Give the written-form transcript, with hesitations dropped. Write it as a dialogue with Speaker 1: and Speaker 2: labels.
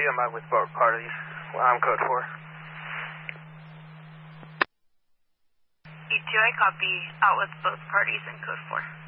Speaker 1: I'm out with both parties. Well, I'm code 4.
Speaker 2: E2, I copy. Out with both parties in code 4.